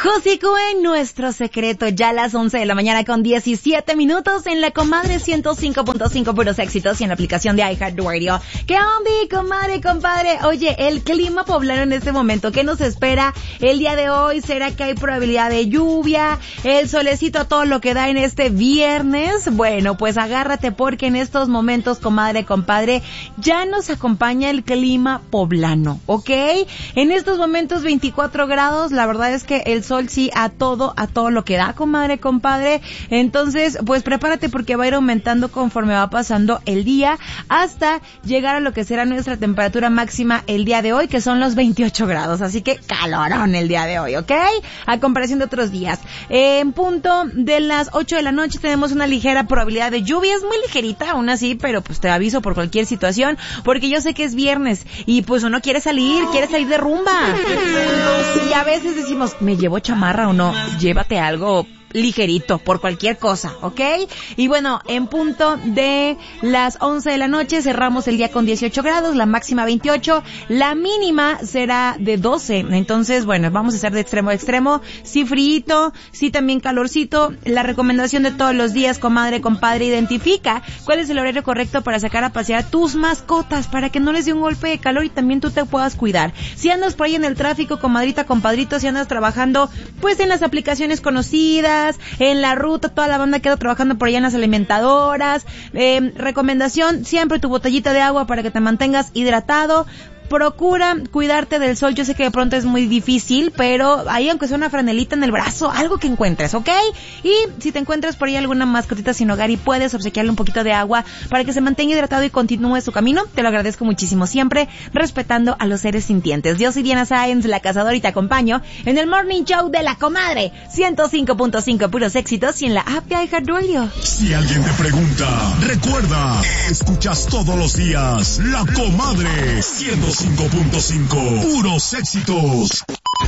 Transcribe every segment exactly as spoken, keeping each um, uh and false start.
Cosicuen nuestro secreto, ya a las once de la mañana con diecisiete minutos en la Comadre ciento cinco punto cinco puros éxitos y en la aplicación de iHeartRadio. ¿Qué onda, comadre, compadre? Oye, el clima poblano en este momento, ¿qué nos espera el día de hoy? ¿Será que hay probabilidad de lluvia? ¿El solecito todo lo que da en este viernes? Bueno, pues agárrate porque en estos momentos, comadre, compadre, ya nos acompaña el clima poblano, ¿ok? En estos momentos veinticuatro grados, la verdad es que el sol sí a todo, a todo lo que da, comadre, compadre. Entonces, pues prepárate porque va a ir aumentando conforme va pasando el día hasta llegar a lo que será nuestra temperatura máxima el día de hoy, que son los veintiocho grados. Así que calorón el día de hoy, ¿ok? A comparación de otros días. En punto de las ocho de la noche tenemos una ligera probabilidad de lluvia. Es muy ligerita aún así, pero pues te aviso por cualquier situación, porque yo sé que es viernes y pues uno quiere salir, quiere salir de rumba. Y a veces decimos, ¿me llevo chamarra o no? Llévate algo ligerito, por cualquier cosa, ¿ok? Y bueno, en punto de las once de la noche cerramos el día con dieciocho grados, la máxima veintiocho, la mínima será de doce. Entonces, bueno, vamos a estar de extremo a extremo, sí fríito, sí también calorcito. La recomendación de todos los días, comadre, compadre, identifica cuál es el horario correcto para sacar a pasear a tus mascotas, para que no les dé un golpe de calor y también tú te puedas cuidar. Si andas por ahí en el tráfico, comadrita, compadrito, si andas trabajando, pues en las aplicaciones conocidas, en la ruta, toda la banda queda trabajando por allá en las alimentadoras. Eh, recomendación, siempre tu botellita de agua para que te mantengas hidratado. Procura cuidarte del sol. Yo sé que de pronto es muy difícil, pero ahí aunque sea una franelita en el brazo, algo que encuentres, ¿ok? Y si te encuentras por ahí alguna mascotita sin hogar y puedes obsequiarle un poquito de agua para que se mantenga hidratado y continúe su camino, te lo agradezco muchísimo, siempre respetando a los seres sintientes. Yo soy Diana Sáenz, la cazadora, y te acompaño en el Morning Show de La Comadre ciento cinco punto cinco puros éxitos y en la app de iHeartRadio. Si alguien te pregunta, recuerda, escuchas todos los días La Comadre ciento cinco punto cinco puros éxitos.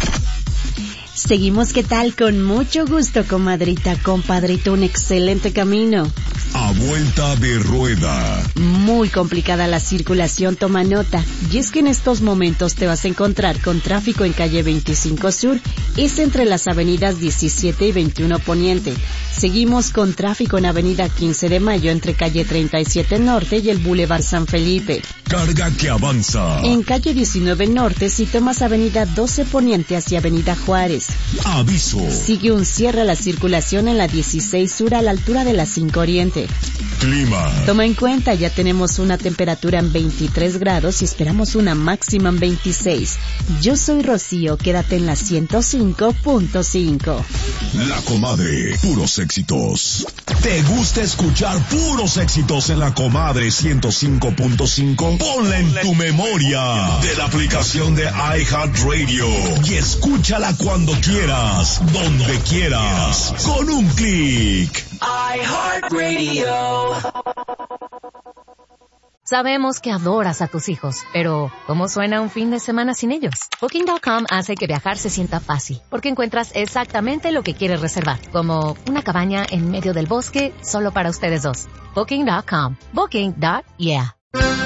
Seguimos, ¿qué tal? Con mucho gusto, comadrita, compadrito, un excelente camino. A vuelta de rueda. Muy complicada la circulación, toma nota. Y es que en estos momentos te vas a encontrar con tráfico en calle veinticinco Sur, es entre las avenidas diecisiete y veintiuno Poniente. Seguimos con tráfico en avenida quince de Mayo entre calle treinta y siete Norte y el Boulevard San Felipe. Carga que avanza. En calle diecinueve Norte, si tomas avenida doce Poniente hacia avenida Juárez. Aviso. Sigue un cierre a la circulación en la dieciséis Sur a la altura de la cinco Oriente. Clima. Toma en cuenta, ya tenemos una temperatura en veintitrés grados y esperamos una máxima en veintiséis. Yo soy Rocío, quédate en la ciento cinco punto cinco. La Comadre, puros éxitos. ¿Te gusta escuchar puros éxitos en La Comadre ciento cinco punto cinco? Ponla en tu memoria de la aplicación de iHeartRadio y escúchala cuando quieras, donde quieras, con un clic. iHeartRadio. Sabemos que adoras a tus hijos, pero ¿cómo suena un fin de semana sin ellos? Booking punto com hace que viajar se sienta fácil, porque encuentras exactamente lo que quieres reservar, como una cabaña en medio del bosque solo para ustedes dos. Booking punto com. Booking. Yeah.